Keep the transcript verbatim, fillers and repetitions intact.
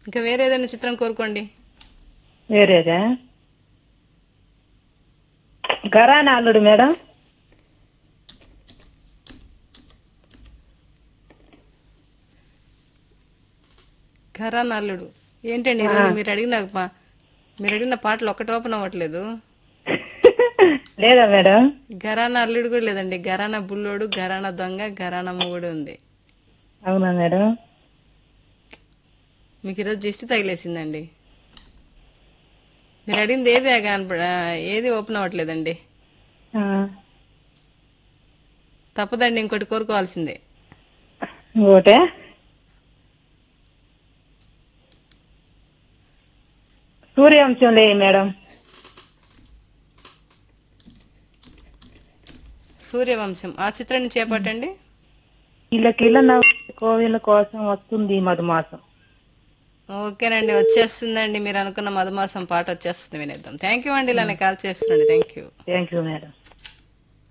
ఇంకా వేరే ఏదైనా చిత్రం కోరుకోండి. వేరేదా? ఘరానా అల్లుడు మేడం. ఘరానా అల్లుడు ఏంటండి ఈరోజు మీరు అడిగిన పా- మీరు అడిగిన పాటలు ఒక్కటి ఓపెన్ అవ్వట్లేదు. లేదా మేడం? ఘరానా అల్లుడు కూడా లేదండి. ఘరానా బుల్లోడు, ఘరానా దొంగ, ఘరానా మొగుడు ఉంది. అవునా మేడం? మీకు ఈరోజు దిష్టి తగిలేసిందండి. మీరు అడిగింది ఏది కనపడ ఏది ఓపెన్ అవ్వట్లేదండి. ఆ, తప్పదండి, ఇంకోటి కోరుకోవాల్సిందే. ఇంకోటే? సూర్యవంశం లే మేడం. సూర్యవంశం ఆ చిత్రాన్ని చేపట్టండి. కిల కిల నవ్వు కోవిల కోసం వస్తుంది మధుమాసం. ఓకేనండి, వచ్చేస్తుందండి. మీరు అనుకున్న మధుమాసం పాట వచ్చేస్తుంది, వినేద్దాం. థ్యాంక్ యూ అండి, ఇలానే call చేస్తుండండి. Thank you. Thank you madam.